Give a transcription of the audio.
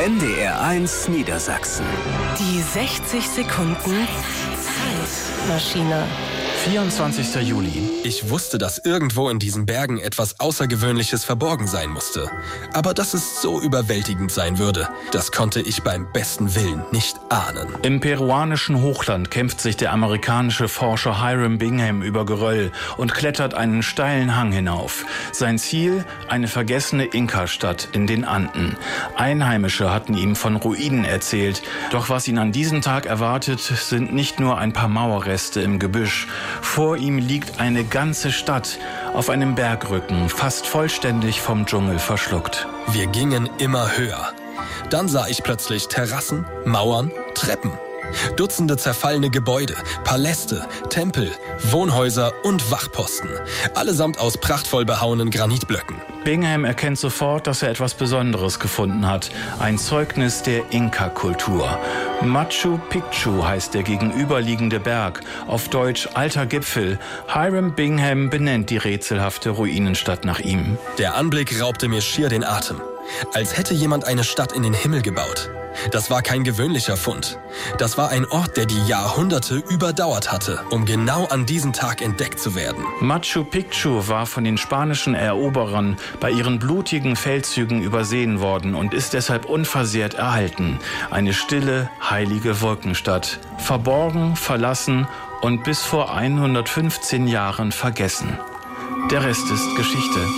NDR1 Niedersachsen. Die 60 Sekunden Zeitmaschine. 24. Juli. Ich wusste, dass irgendwo in diesen Bergen etwas Außergewöhnliches verborgen sein musste. Aber dass es so überwältigend sein würde, das konnte ich beim besten Willen nicht ahnen. Im peruanischen Hochland kämpft sich der amerikanische Forscher Hiram Bingham über Geröll und klettert einen steilen Hang hinauf. Sein Ziel? Eine vergessene Inka-Stadt in den Anden. Einheimische hatten ihm von Ruinen erzählt. Doch was ihn an diesem Tag erwartet, sind nicht nur ein paar Mauerreste im Gebüsch. Vor ihm liegt eine ganze Stadt auf einem Bergrücken, fast vollständig vom Dschungel verschluckt. Wir gingen immer höher. Dann sah ich plötzlich Terrassen, Mauern, Treppen. Dutzende zerfallene Gebäude, Paläste, Tempel, Wohnhäuser und Wachposten. Allesamt aus prachtvoll behauenen Granitblöcken. Bingham erkennt sofort, dass er etwas Besonderes gefunden hat. Ein Zeugnis der Inka-Kultur. Machu Picchu heißt der gegenüberliegende Berg. Auf Deutsch Alter Gipfel. Hiram Bingham benennt die rätselhafte Ruinenstadt nach ihm. Der Anblick raubte mir schier den Atem. Als hätte jemand eine Stadt in den Himmel gebaut. Das war kein gewöhnlicher Fund. Das war ein Ort, der die Jahrhunderte überdauert hatte, um genau an diesem Tag entdeckt zu werden. Machu Picchu war von den spanischen Eroberern bei ihren blutigen Feldzügen übersehen worden und ist deshalb unversehrt erhalten. Eine stille, heilige Wolkenstadt. Verborgen, verlassen und bis vor 115 Jahren vergessen. Der Rest ist Geschichte.